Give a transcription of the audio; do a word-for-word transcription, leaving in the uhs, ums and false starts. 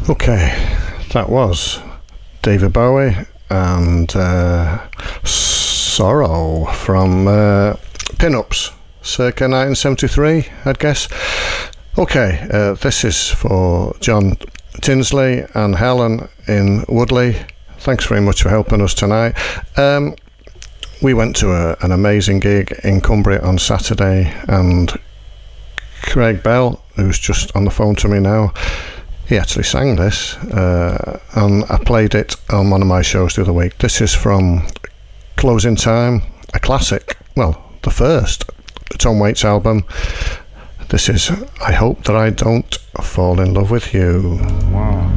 Okay, that was David Bowie and uh, Sorrow from uh, Pin-Ups, circa nineteen seventy-three, I'd guess. Okay, uh, this is for John Tinsley and Helen in Woodley. Thanks very much for helping us tonight. Um, we went to a, an amazing gig in Cumbria on Saturday, and Craig Bell, who's just on the phone to me now, he actually sang this, uh, and I played it on one of my shows the other week. This is from Closing Time, a classic, well, the first Tom Waits album. This is I Hope That I Don't Fall in Love with You. Wow.